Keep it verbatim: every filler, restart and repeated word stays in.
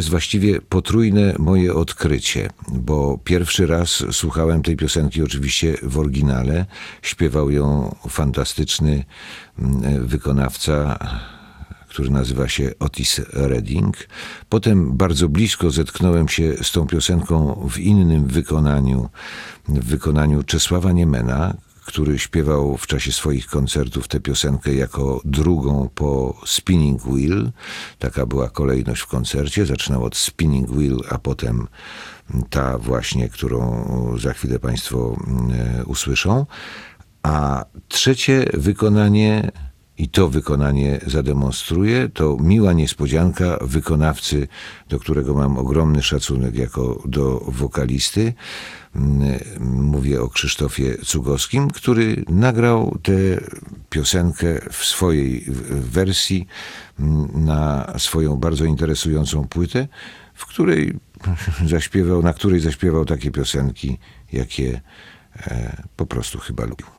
jest właściwie potrójne moje odkrycie, bo pierwszy raz słuchałem tej piosenki oczywiście w oryginale. Śpiewał ją fantastyczny wykonawca, który nazywa się Otis Redding. Potem bardzo blisko zetknąłem się z tą piosenką w innym wykonaniu, w wykonaniu Czesława Niemena, który śpiewał w czasie swoich koncertów tę piosenkę jako drugą po Spinning Wheel. Taka była kolejność w koncercie. Zaczynał od Spinning Wheel, a potem ta właśnie, którą za chwilę Państwo usłyszą. A trzecie wykonanie, i to wykonanie zademonstruje, to miła niespodzianka wykonawcy, do którego mam ogromny szacunek jako do wokalisty. Mówię o Krzysztofie Cugowskim, który nagrał tę piosenkę w swojej wersji na swoją bardzo interesującą płytę, w której zaśpiewał, na której zaśpiewał takie piosenki, jakie po prostu chyba lubił.